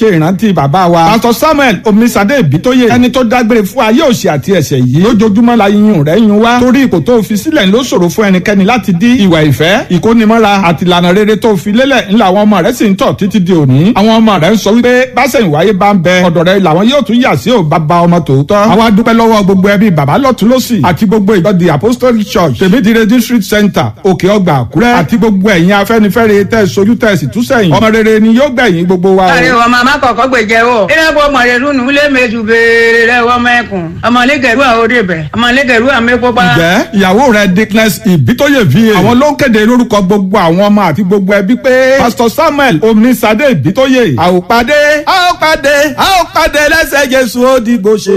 ṣe ìrántí bàbá wa Pastor Samuel Omisade Ibitoye ẹni tó dágbére fún ayé òṣì àti ẹ̀ṣẹ̀ yìí lójoojúmọ́ la yìnyín rẹ̀ yún wá torí ipò tó fi sílẹ̀ ló ṣòro fún ẹnikẹ́ni láti dí ìwà ìfẹ́ ìkónimọ́ra àti ìlànà rere tó fi lélẹ̀ ńlá àwọn ọmọ rẹ̀ sì ń tọ̀ títí di òní àwọn ọmọ rẹ̀ ń sọ wípé báṣẹ̀yìnwáyé bá ń bẹ ọ̀dọ̀ rẹ̀ làwọn yóò tún yà sí ò bàbá ọmọ tòótọ́ àwa dúpẹ́ lọ́wọ́ gbogbo ẹbí bàbá lọ́tún lọ́sì àti gbogbo ìjọ the Apostolic Church Tèmídire District Center Òkè Ọgbà Àkúrẹ́ àti gbogbo ẹ̀yin afẹ́nifẹ́re tẹ́ sojú tẹ́ sì tún sẹ́yìn ọmọ rere ni yóò gbẹ̀yìn gbogbo wa. àrẹ ọmọ àmà kọ̀ọ̀kọ́ gbèjẹ́ wọ̀ ilé ẹ̀kọ́ mọ̀rẹ́rù nù lé méjì béèrè rẹ̀ wọ́n mẹ́kùn ọmọlẹ́gẹ̀rú àwọn òde bẹ̀ ọmọlẹ́gẹ̀rú àmẹ́kọ́pá. ǹjẹ́ ìyàwó rẹ̀ Dickness Ibitoye VA àwọn ló ń kéde lórúkọ gbogbo àwọn ọmọ àti gbogbo ẹbí pé Pastor Samuel Omisade Ibitoye a ó pàdé lẹ́sẹ̀ Jésù ó dìgbò ṣe.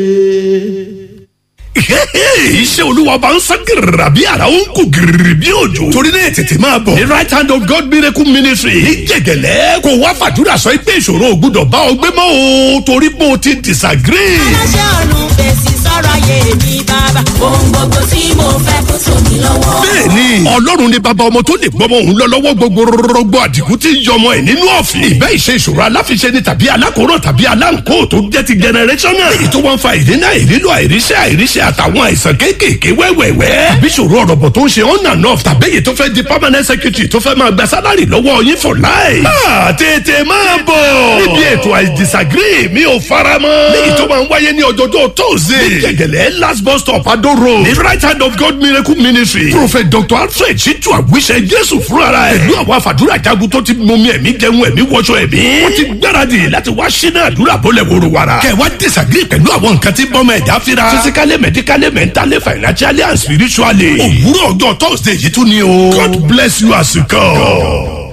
iṣẹ́ olúwa bá ń sán gírìrà bí ara ó ń kú gírìrì bí òjò. torí náà tètè máa bọ̀. the right hand of God miracle ministry ní jẹ̀gẹ̀lẹ́ kò wá fàdúrà sọ pé ìṣòro ò gbúdọ̀ bá ọ gbé mọ́ o torí pé o ti disagree. aláṣẹ ọ̀run fèsì sọ̀rọ̀ ayé mi bàbá ohun gbogbo tí mo fẹ́ kó tó mi lọ́wọ́. bẹ́ẹ̀ni ọlọ́run ni bàbá ọmọ tó lè gbọ́mọ òun lọ lọ́wọ́ gbogbo rọgbọ àdìgún tí ń yọmọ ẹ̀ nínú ọ̀fìn. ìbẹ́ ìṣe ìṣòro aláfiṣe ni tàbí alákòóràn tàbí aláǹkó tó jẹ́ ti generational. èyí tó wọ́n fa ìdínà ìrílò àìríṣẹ́ àtàwọn àìsàn kéékèèké wẹ́wẹ́wẹ́. àbí ṣòro ọ̀rọ̀bọ̀ tó ń ṣe on and off tàbí èyí tó fẹ́ di permanent secretary tó fẹ́ máa gba sálárì lọ́wọ́ yín for life. tètè máa bọ̀. níbi ètò I disagree mi ò faramọ́. léyìí tó máa ń wáyé ní ọjọ́jọ́ Tuesday. ní gẹ̀gẹ̀lẹ́ last bus stop Ado Road. ní right hand of God miracle ministry. prophet Dr. Alfred Chitu Àwíṣẹ Jésù fúnra rẹ̀. pẹ̀lú àwọn àfàdúrà jagun tó ti mọmi ẹ̀mí jẹun ẹ̀mí wọṣọ ẹ̀mí. wọ́n ti gbáradì láti wá ṣínà àdúrà bọ́lẹ̀ wòrò wàrà. kẹwàá disagree pẹ̀lú àwọn nǹkan tí bọ́mọ ẹ̀dá fira. physically medically mentally financially and spiritually. òwúrọ̀ ọjọ́ Thursday yìí tún ni o. God bless you as you come.